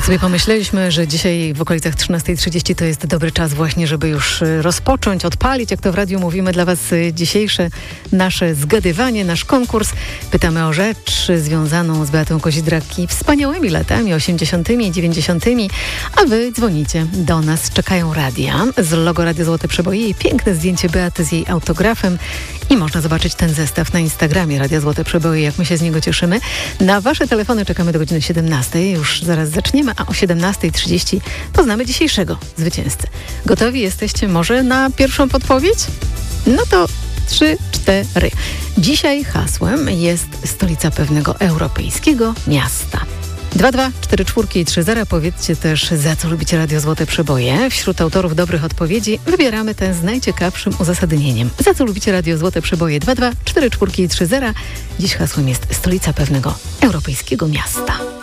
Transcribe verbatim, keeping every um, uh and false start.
Sobie pomyśleliśmy, że dzisiaj w okolicach trzynasta trzydzieści to jest dobry czas właśnie, żeby już rozpocząć, odpalić, jak to w radiu mówimy, dla Was dzisiejsze nasze zgadywanie, nasz konkurs. Pytamy o rzecz związaną z Beatą Kozidrak i wspaniałymi latami osiemdziesiątymi i dziewięćdziesiątymi, a Wy dzwonicie do nas, czekają radia z logo Radio Złote Przeboje i piękne zdjęcie Beaty z jej autografem i można zobaczyć ten zestaw na Instagramie Radia Złote Przeboje, jak my się z niego cieszymy. Na Wasze telefony czekamy do godziny siedemnastej, już zaraz zaczniemy, a o siedemnasta trzydzieści poznamy dzisiejszego zwycięzcę. Gotowi jesteście może na pierwszą podpowiedź? No to trzy, cztery. Dzisiaj hasłem jest stolica pewnego europejskiego miasta. dwa dwa cztery cztery trzy zero. Powiedzcie też, za co lubicie Radio Złote Przeboje. Wśród autorów dobrych odpowiedzi wybieramy ten z najciekawszym uzasadnieniem. Za co lubicie Radio Złote Przeboje? dwa dwa cztery cztery trzy zero. Dziś hasłem jest stolica pewnego europejskiego miasta.